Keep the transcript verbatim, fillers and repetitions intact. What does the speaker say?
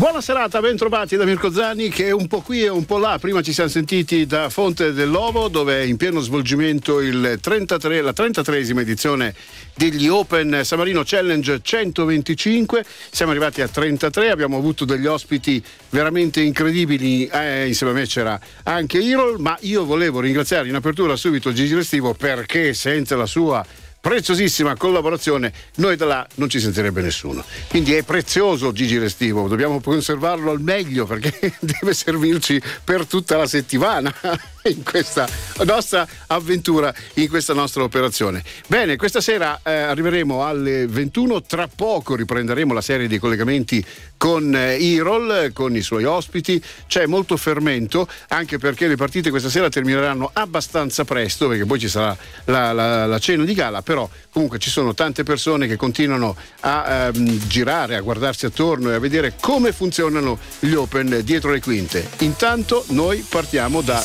Buona serata, ben trovati da Mirko Zanni, che è un po' qui e un po' là. Prima ci siamo sentiti da Fonte dell'Ovo, dove è in pieno svolgimento il trentatré, la trentatreesima edizione degli Open San Marino Challenge centoventicinque. Siamo arrivati a trentatré, abbiamo avuto degli ospiti veramente incredibili, eh, insieme a me c'era anche Irol, ma io volevo ringraziare in apertura subito Gigi Restivo, perché senza la sua preziosissima collaborazione noi da là non ci sentirebbe nessuno, quindi è prezioso Gigi Restivo, dobbiamo conservarlo al meglio perché deve servirci per tutta la settimana in questa nostra avventura, in questa nostra operazione. Bene, questa sera eh, arriveremo alle ventuno, tra poco riprenderemo la serie di collegamenti con eh, Irol, con i suoi ospiti. C'è molto fermento, anche perché le partite questa sera termineranno abbastanza presto, perché poi ci sarà la, la, la cena di gala, però comunque ci sono tante persone che continuano a ehm, girare, a guardarsi attorno e a vedere come funzionano gli Open dietro le quinte. Intanto noi partiamo da